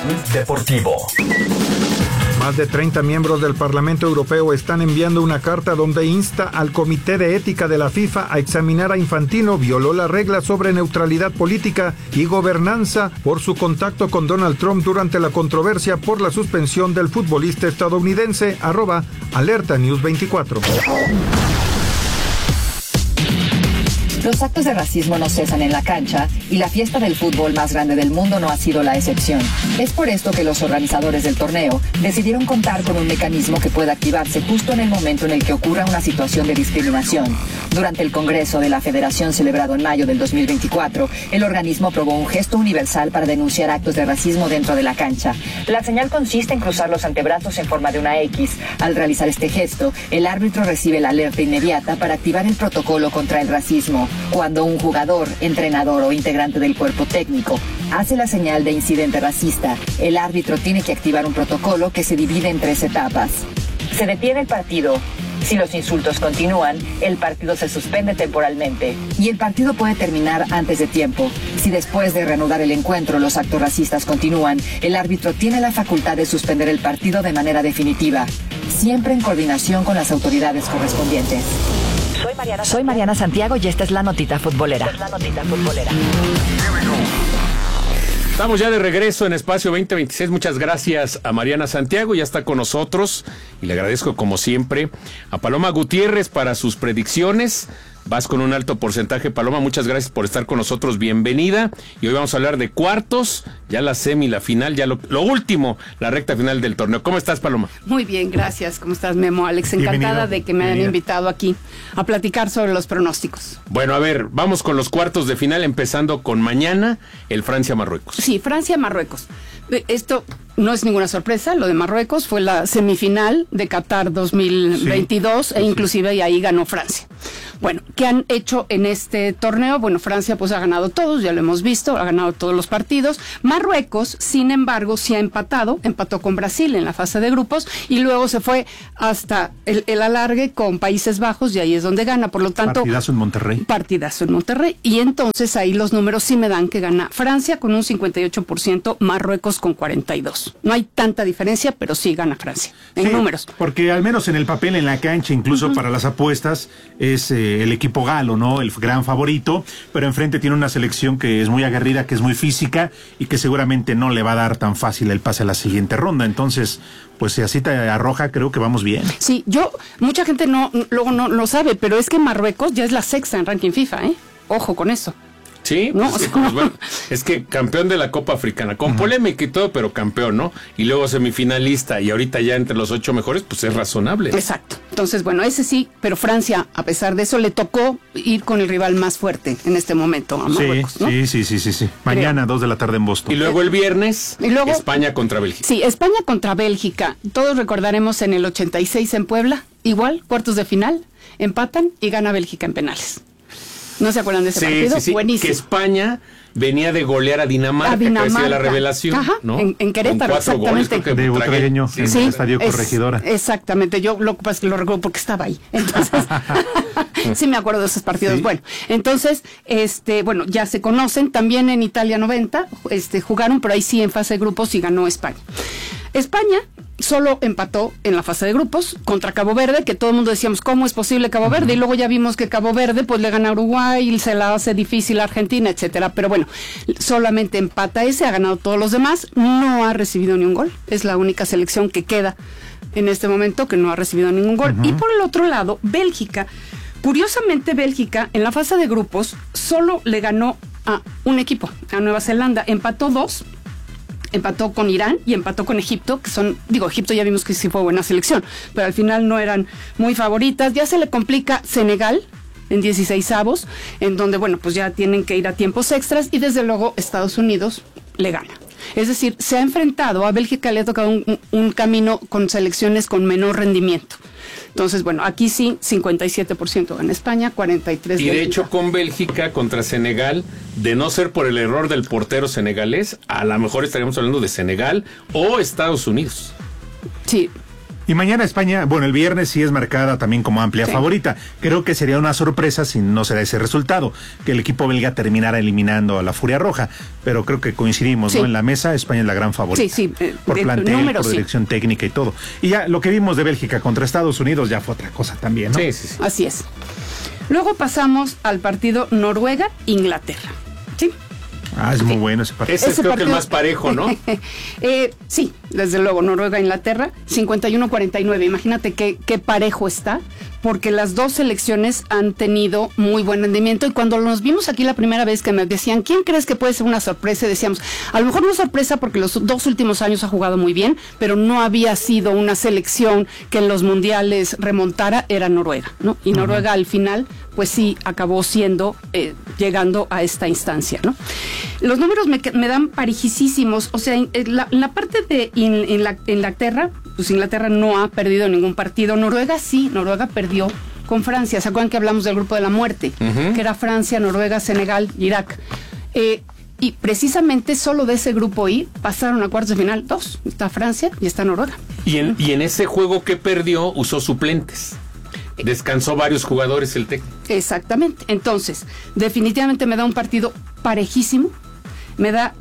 Deportivo. Más de 30 miembros del Parlamento Europeo están enviando una carta donde insta al Comité de Ética de la FIFA a examinar a Infantino violó la regla sobre neutralidad política y gobernanza por su contacto con Donald Trump durante la controversia por la suspensión del futbolista estadounidense. @Alerta News 24. Los actos de racismo no cesan en la cancha y la fiesta del fútbol más grande del mundo no ha sido la excepción. Es por esto que los organizadores del torneo decidieron contar con un mecanismo que pueda activarse justo en el momento en el que ocurra una situación de discriminación. Durante el Congreso de la Federación celebrado en mayo del 2024, el organismo aprobó un gesto universal para denunciar actos de racismo dentro de la cancha. La señal consiste en cruzar los antebrazos en forma de una X. Al realizar este gesto, el árbitro recibe la alerta inmediata para activar el protocolo contra el racismo. Cuando un jugador, entrenador o integrante del cuerpo técnico hace la señal de incidente racista, el árbitro tiene que activar un protocolo que se divide en 3 etapas. Se detiene el partido. Si los insultos continúan, el partido se suspende temporalmente y el partido puede terminar antes de tiempo. Si después de reanudar el encuentro los actos racistas continúan, el árbitro tiene la facultad de suspender el partido de manera definitiva, siempre en coordinación con las autoridades correspondientes. Soy Mariana Santiago y esta es la notita futbolera. Estamos ya de regreso en Espacio 2026. Muchas gracias a Mariana Santiago, ya está con nosotros y le agradezco como siempre a Paloma Gutiérrez para sus predicciones. Vas con un alto porcentaje, Paloma, muchas gracias por estar con nosotros, bienvenida. Y hoy vamos a hablar de cuartos, ya la semi, la final, ya lo último, la recta final del torneo. ¿Cómo estás, Paloma? Muy bien, gracias. ¿Cómo estás, Memo? Alex, encantada de que me hayan invitado aquí a platicar sobre los pronósticos. Bueno, a ver, vamos con los cuartos de final, empezando con mañana, el Francia-Marruecos. Sí, Francia-Marruecos. Esto no es ninguna sorpresa, lo de Marruecos fue la semifinal de Qatar 2022 e inclusive y ahí ganó Francia. Bueno, ¿qué han hecho en este torneo? Bueno, Francia pues ha ganado todos, ya lo hemos visto, ha ganado todos los partidos. Marruecos, sin embargo, sí ha empató con Brasil en la fase de grupos y luego se fue hasta el alargue con Países Bajos y ahí es donde gana, por lo tanto... Partidazo en Monterrey. Y entonces ahí los números sí me dan que gana Francia con un 58%, Marruecos con 42%. No hay tanta diferencia, pero sí gana Francia en números. Porque al menos en el papel, en la cancha, incluso para las apuestas, es el equipo galo, ¿no? El gran favorito, pero enfrente tiene una selección que es muy aguerrida, que es muy física y que seguramente no le va a dar tan fácil el pase a la siguiente ronda. Entonces, pues si así te arroja, creo que vamos bien. Sí, mucha gente luego no lo sabe, pero es que Marruecos ya es la 6ª en ranking FIFA, ¿eh? Ojo con eso. Sí, ¿no? Es que campeón de la Copa Africana, con polémica y todo, pero campeón, ¿no? Y luego semifinalista y ahorita ya entre los 8 mejores, pues es razonable. Exacto. Entonces, bueno, ese sí, pero Francia, a pesar de eso, le tocó ir con el rival más fuerte en este momento a Marruecos, ¿no? Sí. Mañana, 2 de la tarde en Boston. Y luego el viernes, España contra Bélgica. Sí, España contra Bélgica. Todos recordaremos en el 86 en Puebla, igual, cuartos de final, empatan y gana Bélgica en penales. ¿No se acuerdan de ese partido? Sí, buenísimo. Que España venía de golear a Dinamarca, que ha sido la revelación. Ajá, ¿no? en Querétaro, con 4 exactamente. Goles, de Butragueño, en el Estadio Corregidora. Exactamente, yo lo que pasa es que lo recuerdo porque estaba ahí. Entonces, sí me acuerdo de esos partidos. Sí. Bueno, entonces, ya se conocen. También en Italia 90, jugaron, pero ahí sí en fase de grupos y ganó España. España solo empató en la fase de grupos contra Cabo Verde, que todo el mundo decíamos, ¿cómo es posible Cabo Verde? Y luego ya vimos que Cabo Verde pues le gana a Uruguay y se la hace difícil a Argentina, etcétera. Pero bueno, solamente empata ese, ha ganado todos los demás, no ha recibido ni un gol. Es la única selección que queda en este momento que no ha recibido ningún gol. Y por el otro lado, Bélgica. Curiosamente, Bélgica en la fase de grupos solo le ganó a un equipo, a Nueva Zelanda. Empató 2. Empató con Irán y empató con Egipto, Egipto ya vimos que sí fue buena selección, pero al final no eran muy favoritas. Ya se le complica Senegal en 16avos, en donde, pues ya tienen que ir a tiempos extras y desde luego Estados Unidos le gana. Es decir, se ha enfrentado, a Bélgica le ha tocado un camino con selecciones con menor rendimiento. Entonces, aquí sí, 57% gana España, 43%. Y de hecho, con Bélgica contra Senegal, de no ser por el error del portero senegalés, a lo mejor estaríamos hablando de Senegal o Estados Unidos. Sí. Y mañana España, bueno, el viernes sí es marcada también como amplia favorita. Creo que sería una sorpresa si no se da ese resultado, que el equipo belga terminara eliminando a la Furia Roja. Pero creo que coincidimos, ¿no? En la mesa, España es la gran favorita. Sí, por plantel, por dirección técnica y todo. Y ya lo que vimos de Bélgica contra Estados Unidos ya fue otra cosa también, ¿no? Sí. Así es. Luego pasamos al partido Noruega-Inglaterra. ¿Sí? Es muy bueno ese partido. Ese es creo que el más parejo, ¿no? Sí, desde luego, Noruega-Inglaterra, 51-49. Imagínate qué parejo está, porque las dos selecciones han tenido muy buen rendimiento. Y cuando nos vimos aquí la primera vez que me decían, ¿quién crees que puede ser una sorpresa? Y decíamos, a lo mejor no sorpresa porque los 2 últimos años ha jugado muy bien, pero no había sido una selección que en los mundiales remontara, era Noruega, ¿no? Y Noruega al final, pues sí, acabó siendo, llegando a esta instancia, ¿no? Los números me dan parejísimos, o sea, en la parte de Inglaterra, pues Inglaterra no ha perdido ningún partido. Noruega sí, Noruega perdió con Francia. ¿Se acuerdan que hablamos del grupo de la muerte? Que era Francia, Noruega, Senegal, Irak. Y precisamente solo de ese grupo I pasaron a cuartos de final 2. Está Francia y está Noruega. Y en ese juego que perdió usó suplentes. Descansó varios jugadores el técnico. Exactamente. Entonces, definitivamente me da un partido parejísimo. Me da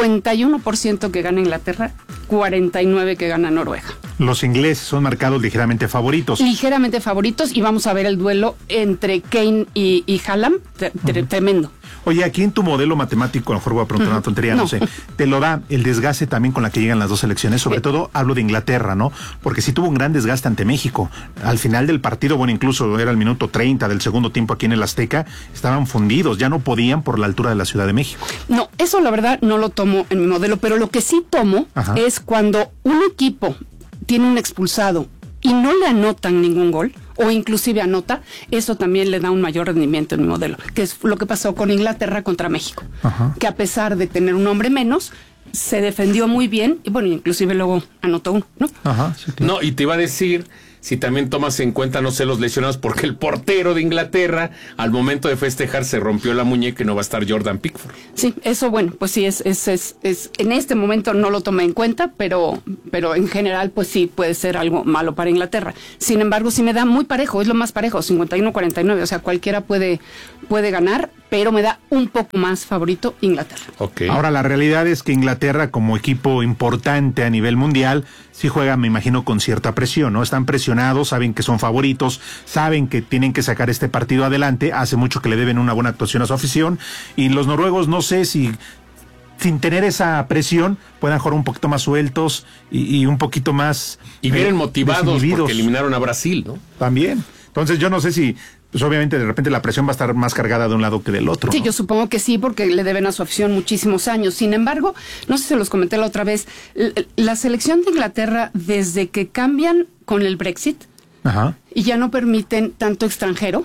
51% que gana Inglaterra, 49% que gana Noruega. Los ingleses son marcados ligeramente favoritos. Ligeramente favoritos, y vamos a ver el duelo entre Kane y Haaland, tremendo. Oye, aquí en tu modelo matemático, a lo mejor voy a preguntar una tontería, no sé, te lo da el desgaste también con la que llegan las dos selecciones, sobre todo hablo de Inglaterra, ¿no? Porque sí tuvo un gran desgaste ante México. Al final del partido, bueno, incluso era el minuto 30 del segundo tiempo aquí en el Azteca, estaban fundidos, ya no podían por la altura de la Ciudad de México. No, eso la verdad no lo tomo en mi modelo, pero lo que sí tomo es cuando un equipo tiene un expulsado y no le anotan ningún gol, o inclusive anota, eso también le da un mayor rendimiento en mi modelo, que es lo que pasó con Inglaterra contra México, que a pesar de tener un hombre menos, se defendió muy bien, y bueno, inclusive luego anotó uno, ¿no? Sí, claro. No, y te iba a decir, si también tomas en cuenta, no sé, los lesionados, porque el portero de Inglaterra, al momento de festejar, se rompió la muñeca y no va a estar Jordan Pickford. Sí, eso, bueno, pues sí, es en este momento no lo tomé en cuenta, pero en general, pues sí, puede ser algo malo para Inglaterra. Sin embargo, sí me da muy parejo, es lo más parejo, 51-49, o sea, cualquiera puede ganar, pero me da un poco más favorito Inglaterra. Okay. Ahora, la realidad es que Inglaterra, como equipo importante a nivel mundial, sí juega, me imagino, con cierta presión, ¿no? Están presionados, saben que son favoritos, saben que tienen que sacar este partido adelante, hace mucho que le deben una buena actuación a su afición, y los noruegos, no sé si sin tener esa presión puedan jugar un poquito más sueltos y un poquito más... Y vienen motivados porque eliminaron a Brasil, ¿no? También. Entonces yo no sé si... Pues obviamente de repente la presión va a estar más cargada de un lado que del otro. Sí, ¿no? yo supongo que sí, porque le deben a su afición muchísimos años. Sin embargo, no sé si se los comenté la otra vez, la selección de Inglaterra, desde que cambian con el Brexit y ya no permiten tanto extranjero,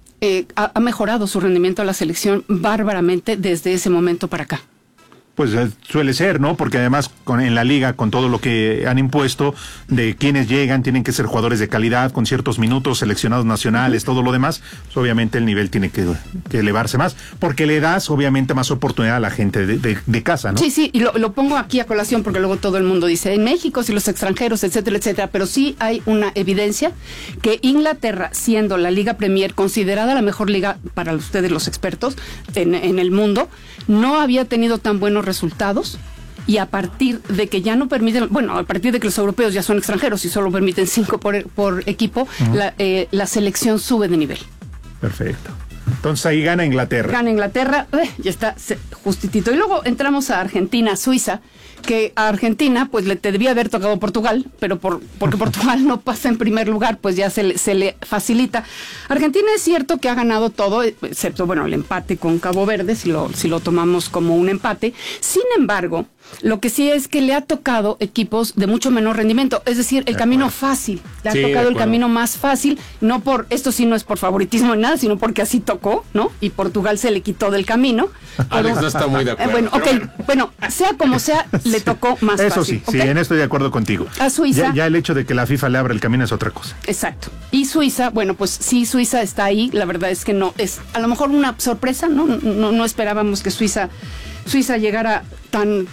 ha mejorado su rendimiento a la selección bárbaramente desde ese momento para acá. Pues suele ser, ¿no? Porque además en la liga, con todo lo que han impuesto, de quienes llegan, tienen que ser jugadores de calidad, con ciertos minutos, seleccionados nacionales, todo lo demás, pues obviamente el nivel tiene que elevarse más, porque le das obviamente más oportunidad a la gente de casa, ¿no? Sí, y lo pongo aquí a colación porque luego todo el mundo dice, en México, si los extranjeros, etcétera, etcétera, pero sí hay una evidencia que Inglaterra, siendo la Liga Premier, considerada la mejor liga para ustedes los expertos en el mundo, no había tenido tan buenos resultados, y a partir de que ya no permiten, bueno, a partir de que los europeos ya son extranjeros y solo permiten 5 por equipo, la selección sube de nivel. Perfecto. Entonces ahí gana Inglaterra. Gana Inglaterra, ya está justitito. Y luego entramos a Argentina, Suiza, que a Argentina pues le debía haber tocado Portugal, pero porque Portugal no pasa en primer lugar, pues ya se le facilita. Argentina es cierto que ha ganado todo, excepto, bueno, el empate con Cabo Verde, si lo tomamos como un empate. Sin embargo, lo que sí es que le ha tocado equipos de mucho menor rendimiento, es decir, el camino fácil, le ha tocado el camino más fácil, esto sí no es por favoritismo ni nada, sino porque así tocó, ¿no? Y Portugal se le quitó del camino. Alex no está muy de acuerdo. Bueno, sea como sea, le tocó más eso fácil. Eso sí, en esto estoy de acuerdo contigo. A Suiza. Ya el hecho de que la FIFA le abra el camino es otra cosa. Exacto. Y Suiza, bueno, pues sí, Suiza está ahí, la verdad es que no, es a lo mejor una sorpresa, ¿no? No esperábamos que Suiza Suiza llegara tan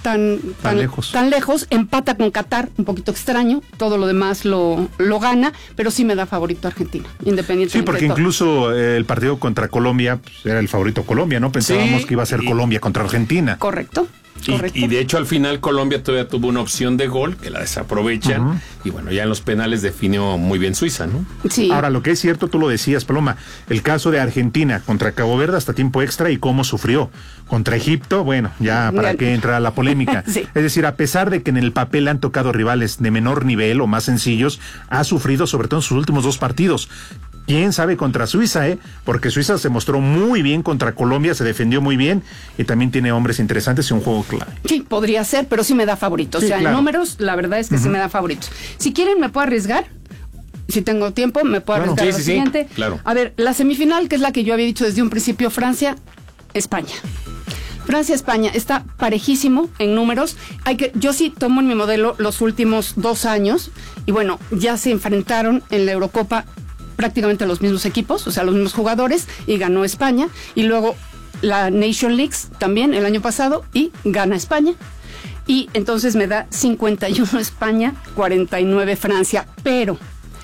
lejos, empata con Qatar, un poquito extraño, todo lo demás lo gana, pero sí me da favorito Argentina, independientemente. Sí, porque incluso el partido contra Colombia, pues, era el favorito Colombia, ¿no? Pensábamos que iba a ser Colombia contra Argentina. Correcto. Y de hecho al final Colombia todavía tuvo una opción de gol que la desaprovechan y bueno, ya en los penales definió muy bien Suiza, ¿no? Sí. Ahora, lo que es cierto, tú lo decías, Paloma, el caso de Argentina contra Cabo Verde hasta tiempo extra y cómo sufrió. Contra Egipto, bueno, ya para qué entra la polémica. Sí. Es decir, a pesar de que en el papel le han tocado rivales de menor nivel o más sencillos, ha sufrido sobre todo en sus últimos 2 partidos. ¿Quién sabe contra Suiza, Porque Suiza se mostró muy bien contra Colombia, se defendió muy bien y también tiene hombres interesantes y un juego clave. Sí, podría ser, pero sí me da favoritos. Sí, o sea, claro. En números, la verdad es que sí me da favoritos. Si quieren, me puedo arriesgar. Si tengo tiempo, me puedo arriesgar a lo siguiente. Claro. A ver, la semifinal, que es la que yo había dicho desde un principio, Francia-España. Francia-España está parejísimo en números. Yo sí tomo en mi modelo los últimos 2 años y bueno, ya se enfrentaron en la Eurocopa prácticamente los mismos equipos, o sea, los mismos jugadores, y ganó España. Y luego la Nation Leagues también el año pasado y gana España. Y entonces me da 51 España, 49 Francia. Pero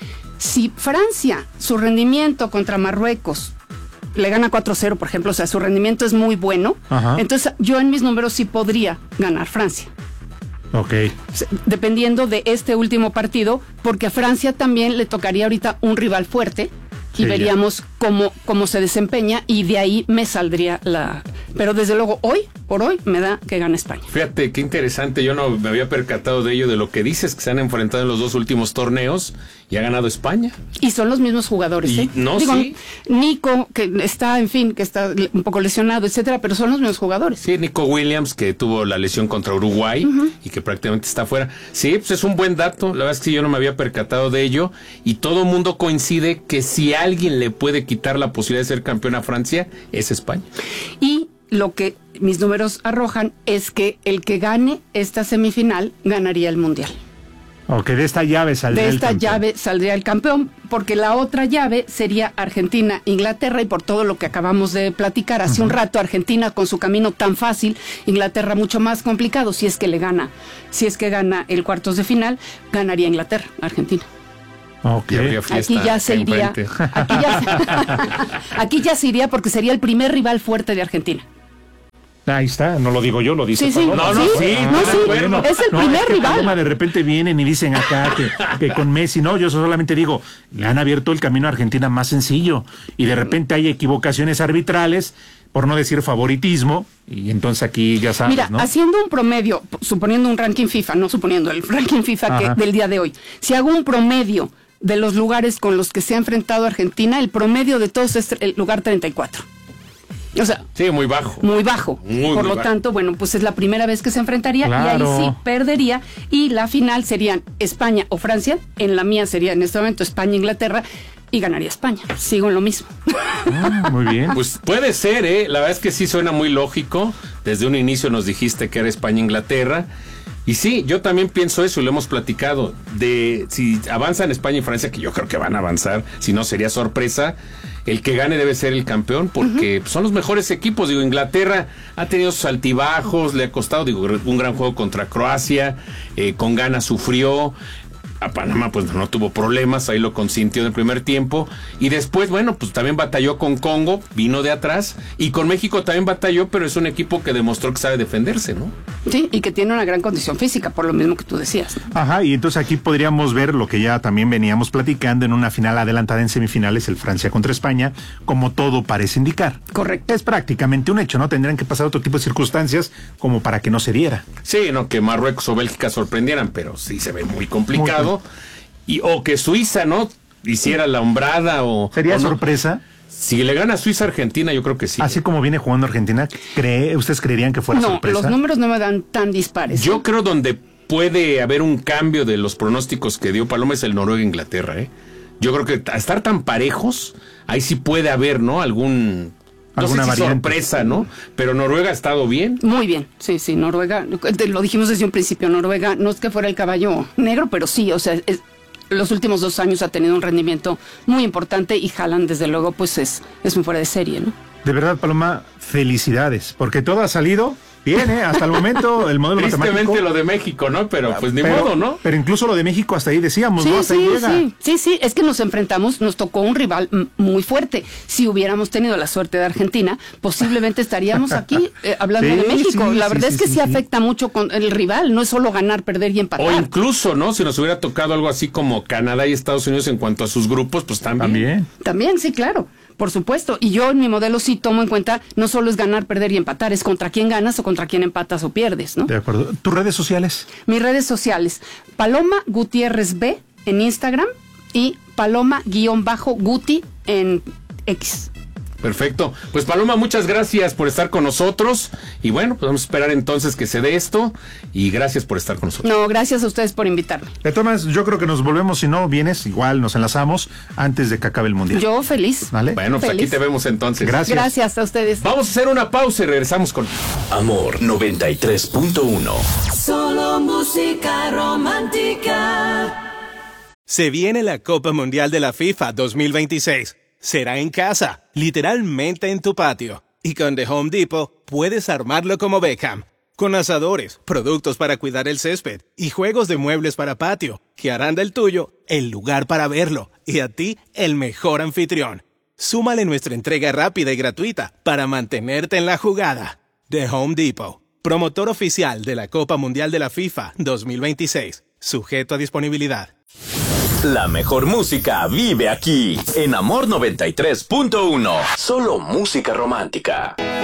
si Francia, su rendimiento contra Marruecos, le gana 4-0, por ejemplo, o sea, su rendimiento es muy bueno, entonces yo en mis números sí podría ganar Francia. Ok. Dependiendo de este último partido, porque a Francia también le tocaría ahorita un rival fuerte y veríamos cómo se desempeña y de ahí me saldría Pero desde luego, por hoy, me da que gana España. Fíjate, qué interesante, yo no me había percatado de ello, de lo que dices, que se han enfrentado en los 2 últimos torneos y ha ganado España. Y son los mismos jugadores, sí. Nico, que está un poco lesionado, etcétera, pero son los mismos jugadores. Sí, Nico Williams, que tuvo la lesión contra Uruguay y que prácticamente está fuera. Sí, pues es un buen dato, la verdad es que yo no me había percatado de ello y todo el mundo coincide que si alguien le puede quitar la posibilidad de ser campeón a Francia, es España. Y lo que mis números arrojan es que el que gane esta semifinal ganaría el Mundial. Ok, de esta llave saldría el campeón. Llave saldría el campeón, porque la otra llave sería Argentina-Inglaterra, y por todo lo que acabamos de platicar hace un rato, Argentina con su camino tan fácil, Inglaterra mucho más complicado. Si es que gana el cuartos de final, ganaría Inglaterra, Argentina. Okay. Aquí ya se iría. Aquí ya se iría porque sería el primer rival fuerte de Argentina. Ahí está, no lo digo yo, lo dice sí, Paloma. Es el primer rival. Paloma, de repente vienen y dicen acá que con Messi, no, yo solamente digo, le han abierto el camino a Argentina más sencillo y de repente hay equivocaciones arbitrales, por no decir favoritismo, y entonces aquí ya sabes, mira, ¿no? haciendo un promedio, suponiendo un ranking FIFA, no suponiendo el ranking FIFA del día de hoy, si hago un promedio de los lugares con los que se ha enfrentado Argentina, el promedio de todos es el lugar 34. O sea, sí, muy bajo. Muy bajo. Por lo tanto, bueno, pues es la primera vez que se enfrentaría y ahí sí perdería. Y la final serían España o Francia. En la mía sería en este momento España-Inglaterra y ganaría España. Sigo en lo mismo. Muy bien. Pues puede ser, La verdad es que sí suena muy lógico. Desde un inicio nos dijiste que era España-Inglaterra. Y sí, yo también pienso eso y lo hemos platicado. De si avanzan España y Francia, que yo creo que van a avanzar, si no sería sorpresa. El que gane debe ser el campeón porque son los mejores equipos. Digo, Inglaterra ha tenido sus altibajos, le ha costado, un gran juego contra Croacia, con Ghana sufrió. A Panamá pues no tuvo problemas, ahí lo consintió en el primer tiempo y después, bueno, pues también batalló con Congo, vino de atrás y con México también batalló, pero es un equipo que demostró que sabe defenderse, ¿no? Sí, y que tiene una gran condición física, por lo mismo que tú decías, ¿no? Ajá, y entonces aquí podríamos ver lo que ya también veníamos platicando en una final adelantada en semifinales, el Francia contra España, como todo parece indicar. Correcto. Es prácticamente un hecho, ¿no? Tendrían que pasar otro tipo de circunstancias como para que no se diera. Sí, no, que Marruecos o Bélgica sorprendieran, pero sí se ve muy complicado. O que Suiza, ¿no? Hiciera la hombrada o... ¿Sería o no. sorpresa? Si le gana Suiza a Argentina, yo creo que sí. Así como viene jugando Argentina, ¿ustedes creerían que fuera sorpresa? No, los números no me dan tan dispares. Yo creo donde puede haber un cambio de los pronósticos que dio Paloma es el Noruega-Inglaterra, Yo creo que a estar tan parejos, ahí sí puede haber, ¿no? Alguna sorpresa, ¿no? Pero Noruega ha estado bien. Muy bien, sí, Noruega, lo dijimos desde un principio, Noruega no es que fuera el caballo negro, pero sí, o sea, los últimos 2 años ha tenido un rendimiento muy importante y Haaland, desde luego, pues es un fuera de serie, ¿no? De verdad, Paloma, felicidades, porque todo ha salido Tiene, hasta el momento, el modelo matemático. Tristemente lo de México, ¿no? Pero pues ni modo, ¿no? Pero incluso lo de México hasta ahí decíamos, ¿no? Hasta ahí llega. Sí, es que nos tocó un rival muy fuerte. Si hubiéramos tenido la suerte de Argentina, posiblemente estaríamos aquí hablando de México. La verdad es que sí afecta mucho con el rival, no es solo ganar, perder y empatar. O incluso, ¿no? Si nos hubiera tocado algo así como Canadá y Estados Unidos en cuanto a sus grupos, pues también. También, sí, claro. Por supuesto, y yo en mi modelo sí tomo en cuenta, no solo es ganar, perder y empatar, es contra quién ganas o contra quién empatas o pierdes, ¿no? De acuerdo. ¿Tus redes sociales? Mis redes sociales, Paloma Gutiérrez B en Instagram y Paloma_Guti en X. Perfecto. Pues Paloma, muchas gracias por estar con nosotros. Y bueno, pues vamos a esperar entonces que se dé esto. Y gracias por estar con nosotros. No, gracias a ustedes por invitarme. De todas maneras, yo creo que nos volvemos, si no vienes, igual nos enlazamos antes de que acabe el Mundial. Yo feliz. ¿Vale? Bueno, pues feliz. aquí te vemos entonces. Gracias. Gracias a ustedes. Vamos a hacer una pausa y regresamos con Amor 93.1. Solo música romántica. Se viene la Copa Mundial de la FIFA 2026. Será en casa, literalmente en tu patio. Y con The Home Depot puedes armarlo como Beckham. Con asadores, productos para cuidar el césped y juegos de muebles para patio, que harán del tuyo el lugar para verlo y a ti el mejor anfitrión. Súmale nuestra entrega rápida y gratuita para mantenerte en la jugada. The Home Depot, promotor oficial de la Copa Mundial de la FIFA 2026. Sujeto a disponibilidad. La mejor música vive aquí, en Amor 93.1. Solo música romántica.